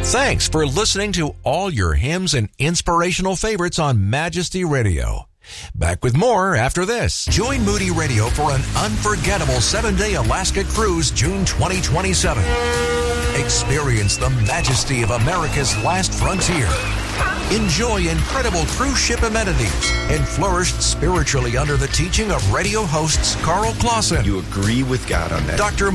Thanks for listening to all your hymns and inspirational favorites on Majesty Radio. Back with more after this. Join Moody Radio for an unforgettable 7-day Alaska cruise June 2027. Experience the majesty of America's last frontier. Enjoy incredible cruise ship amenities and flourish spiritually under the teaching of radio hosts Carl Clausen. You agree with God on that. Dr.